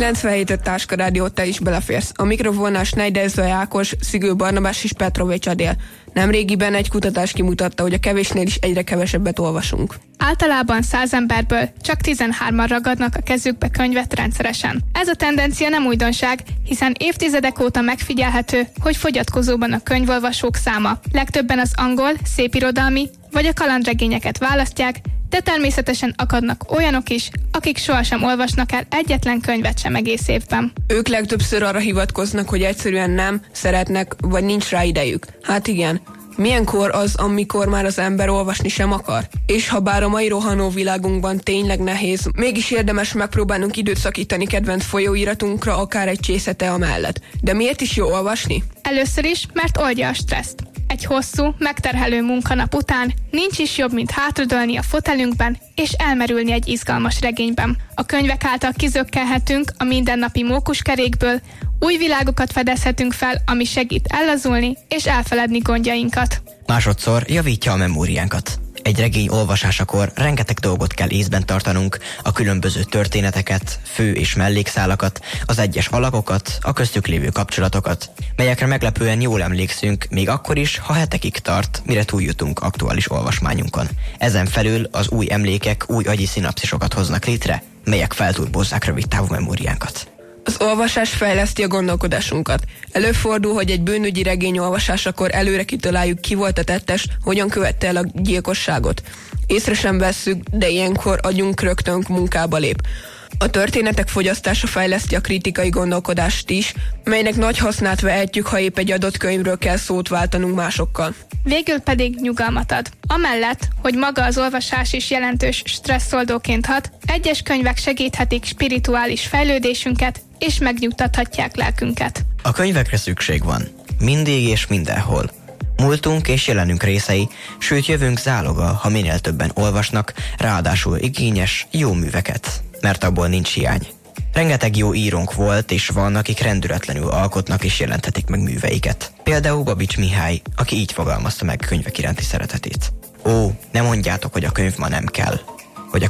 97 Táska Rádió, te is beleférsz. A mikrofonnál Schneider Zaj Ákos, Szigő Barnabás és Petrovics Adél. Nemrégiben egy kutatás kimutatta, hogy a kevésnél is egyre kevesebbet olvasunk. Általában 100 emberből csak 13-an ragadnak a kezükbe könyvet rendszeresen. Ez a tendencia nem újdonság, hiszen évtizedek óta megfigyelhető, hogy fogyatkozóban a könyvolvasók száma. Legtöbben az angol, szépirodalmi vagy a kalandregényeket választják, de természetesen akadnak olyanok is, akik sohasem olvasnak el egyetlen könyvet sem egész évben. Ők legtöbbször arra hivatkoznak, hogy egyszerűen nem szeretnek, vagy nincs rá idejük. Hát igen. Milyenkor az, amikor már az ember olvasni sem akar? És ha bár a mai rohanó világunkban tényleg nehéz, mégis érdemes megpróbálnunk időt szakítani kedvenc folyóiratunkra, akár egy csésze tea mellett. De miért is jó olvasni? Először is, mert oldja a stresszt. Egy hosszú, megterhelő munkanap után nincs is jobb, mint hátradőlni a fotelünkben és elmerülni egy izgalmas regényben. A könyvek által kizökkelhetünk a mindennapi mókuskerékből, új világokat fedezhetünk fel, ami segít ellazulni és elfeledni gondjainkat. Másodszor javítja a memóriánkat. Egy regény olvasásakor rengeteg dolgot kell észben tartanunk, a különböző történeteket, fő- és mellékszálakat, az egyes alakokat, a köztük lévő kapcsolatokat, melyekre meglepően jól emlékszünk, még akkor is, ha hetekig tart, mire túljutunk aktuális olvasmányunkon. Ezen felül az új emlékek új agyi szinapszisokat hoznak létre, melyek felturbozzák rövidtávú memóriánkat. Az olvasás fejleszti a gondolkodásunkat. Előfordul, hogy egy bűnügyi regény olvasásakor előre kitaláljuk, ki volt a tettes, hogyan követte el a gyilkosságot. Észre sem vesszük, de ilyenkor agyunk rögtön munkába lép. A történetek fogyasztása fejleszti a kritikai gondolkodást is, melynek nagy hasznát vehetjük, ha épp egy adott könyvről kell szót váltanunk másokkal. Végül pedig nyugalmat ad. Amellett, hogy maga az olvasás is jelentős stresszoldóként hat, egyes könyvek segíthetik spirituális fejlődésünket, és megnyugtathatják lelkünket. A könyvekre szükség van. Mindig és mindenhol. Múltunk és jelenünk részei, sőt jövőnk záloga, ha minél többen olvasnak, ráadásul igényes, jó műveket, mert abból nincs hiány. Rengeteg jó írónk volt és van, akik rendületlenül alkotnak és jelenthetik meg műveiket. Például Babics Mihály, aki így fogalmazta meg könyvek iránti szeretetét. Ó, ne mondjátok, hogy a könyv ma nem kell.